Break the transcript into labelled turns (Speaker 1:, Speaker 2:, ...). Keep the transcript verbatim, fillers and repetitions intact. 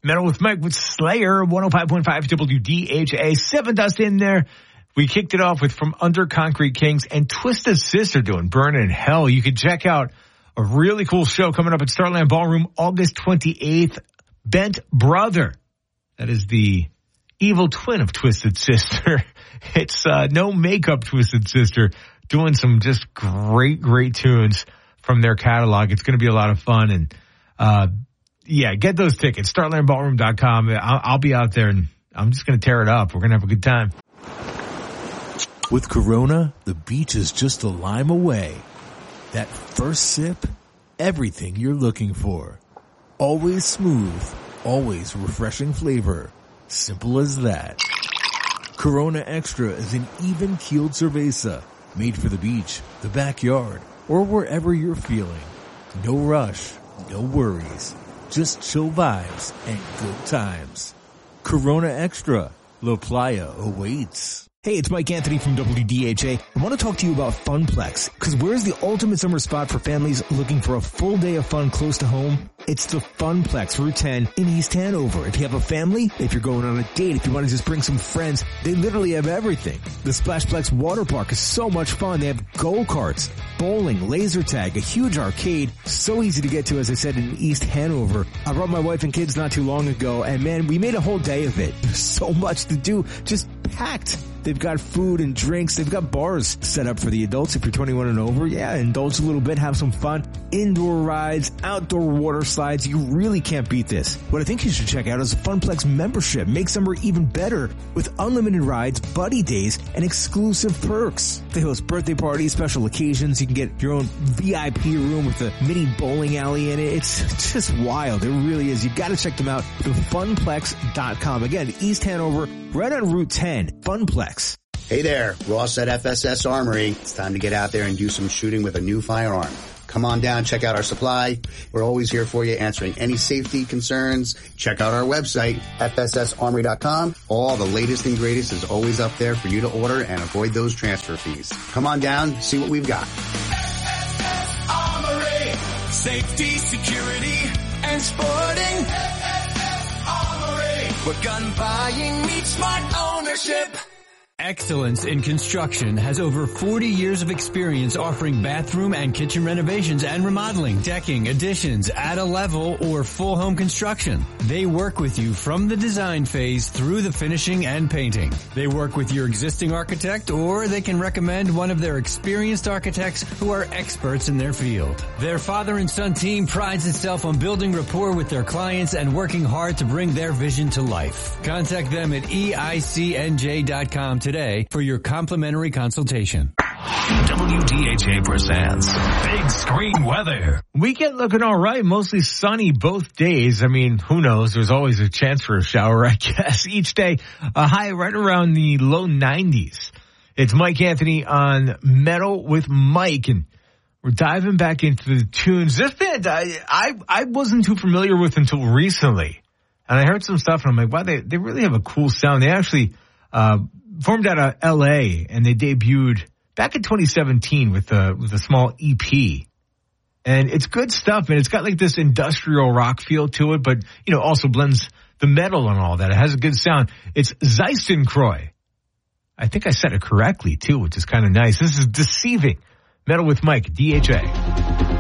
Speaker 1: Metal with Mike with Slayer, one oh five point five W D H A. Seven Dust in there. We kicked it off with From Under Concrete Kings and Twisted Sister doing Burnin' in Hell. You can check out a really cool show coming up at Starland Ballroom August twenty-eighth. Bent Brother. That is the evil twin of Twisted Sister. It's uh, no makeup Twisted Sister doing some just great, great tunes from their catalog. It's going to be a lot of fun. And uh, yeah, get those tickets. Starland Ballroom dot com. I'll, I'll be out there and I'm just going to tear it up. We're going to have a good time.
Speaker 2: With Corona, the beach is just a lime away. That first sip, everything you're looking for. Always smooth, always refreshing flavor. Simple as that. Corona Extra is an even-keeled cerveza made for the beach, the backyard, or wherever you're feeling. No rush, no worries. Just chill vibes and good times. Corona Extra. La Playa awaits.
Speaker 3: Hey, it's Mike Anthony from W D H A. I want to talk to you about Funplex, because where's the ultimate summer spot for families looking for a full day of fun close to home? It's the Funplex, Route ten in East Hanover. If you have a family, if you're going on a date, if you want to just bring some friends, they literally have everything. The Splashplex water park is so much fun. They have go-karts, bowling, laser tag, a huge arcade, so easy to get to, as I said, in East Hanover. I brought my wife and kids not too long ago, and man, we made a whole day of it. There's so much to do, just packed. They've got food and drinks. They've got bars set up for the adults if you're twenty-one and over. Yeah, indulge a little bit, have some fun. Indoor rides, outdoor water slides. You really can't beat this. What I think you should check out is a Funplex membership. Make summer even better with unlimited rides, buddy days, and exclusive perks. They host birthday parties, special occasions. You can get your own V I P room with a mini bowling alley in it. It's just wild. It really is. You got to check them out. The funplex dot com. Again, East Hanover, right on Route ten. Funplex.
Speaker 4: Hey there, Ross at F S S Armory. It's time to get out there and do some shooting with a new firearm. Come on down, check out our supply. We're always here for you, answering any safety concerns. Check out our website, F S S armory dot com. All the latest and greatest is always up there for you to order and avoid those transfer fees. Come on down, see what we've got.
Speaker 5: F S S Armory. Safety, security, and sporting. F S S Armory. Where gun buying meets smart ownership.
Speaker 6: Excellence in Construction has over forty years of experience offering bathroom and kitchen renovations and remodeling, decking, additions, add a level, or full home construction. They work with you from the design phase through the finishing and painting. They work with your existing architect, or they can recommend one of their experienced architects who are experts in their field. Their father and son team prides itself on building rapport with their clients and working hard to bring their vision to life. Contact them at E I C N J dot com today for your complimentary consultation.
Speaker 7: W D H A presents Big Screen Weather.
Speaker 1: Weekend looking all right, mostly sunny both days. I mean, who knows? There's always a chance for a shower, I guess. Each day, a high right around the low nineties. It's Mike Anthony on Metal with Mike, and we're diving back into the tunes. This band, I, I, I wasn't too familiar with until recently. And I heard some stuff, and I'm like, wow, they, they really have a cool sound. They actually uh formed out of L A, and they debuted back in twenty seventeen with a, with a small E P. And it's good stuff, and it's got like this industrial rock feel to it, but, you know, also blends the metal and all that. It has a good sound. It's Zeistenkreuz. I think I said it correctly, too, which is kind of nice. This is Deceiving. Metal with Mike, D H A.